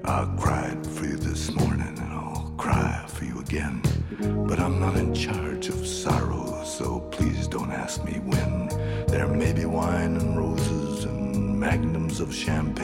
I cried for you this morning and I'll cry for you again. But I'm not in charge of sorrow, so please don't ask me when. There may be wine and roses and magnums of champagne.